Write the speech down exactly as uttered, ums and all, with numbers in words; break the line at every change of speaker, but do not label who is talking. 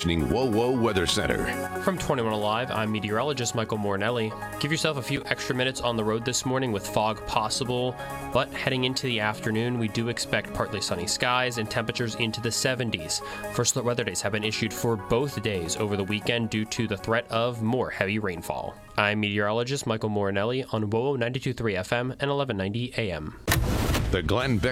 mentioning WoWo Weather Center.
From twenty-one Alive, I'm meteorologist Michael Morinelli. Give yourself a few extra minutes on the road this morning with fog possible, but heading into the afternoon, we do expect partly sunny skies and temperatures into the seventies. First alert weather days have been issued for both days over the weekend due to the threat of more heavy rainfall. I'm meteorologist Michael Morinelli on WoWo ninety-two point three F M and eleven ninety A M.
The Glenn Beck